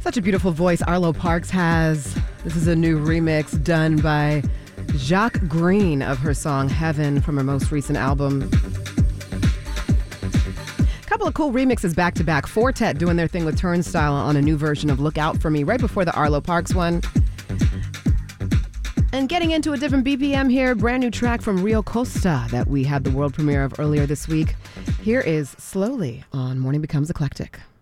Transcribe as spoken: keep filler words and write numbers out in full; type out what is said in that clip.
Such a beautiful voice Arlo Parks has. This is a new remix done by Jacques Green of her song Heaven from her most recent album. Couple of cool remixes back to back. Fortet doing their thing with Turnstile on a new version of Look Out For Me right before the Arlo Parks one. And getting into a different B P M here, brand new track from Rio Costa that we had the world premiere of earlier this week. Here is Slowly on Morning Becomes Eclectic.